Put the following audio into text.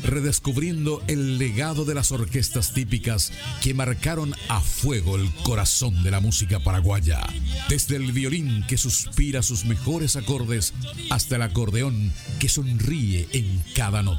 redescubriendo el legado de las orquestas típicas que marcaron a fuego el corazón de la música paraguaya. Desde el violín que suspira sus mejores acordes hasta el acordeón que sonríe en cada nota.